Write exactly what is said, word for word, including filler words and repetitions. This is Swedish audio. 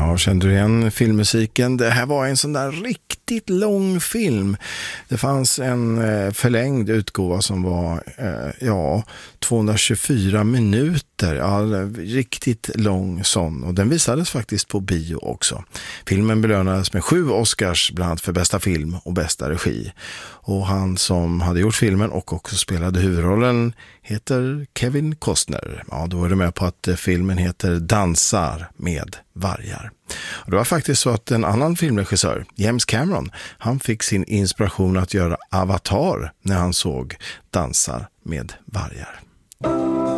Ja, kände du igen filmmusiken? Det här var en sån där riktigt lång film. Det fanns en eh, förlängd utgåva som var eh, ja, tvåhundratjugofyra minuter. Ja, riktigt lång sån. Och den visades faktiskt på bio också. Filmen belönades med sju Oscars, bland annat för bästa film och bästa regi. Och han som hade gjort filmen och också spelade huvudrollen heter Kevin Costner. Ja, då är det med på att filmen heter Dansar med vargar. Och det var faktiskt så att en annan filmregissör, James Cameron, han fick sin inspiration att göra Avatar när han såg Dansar med vargar.